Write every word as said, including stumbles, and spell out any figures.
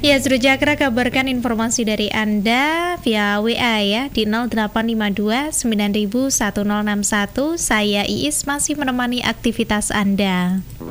Ya, Srujakra kabarkan informasi dari Anda via W A ya di nol delapan lima dua sembilan nol nol satu nol enam satu. Saya Iis masih menemani aktivitas Anda.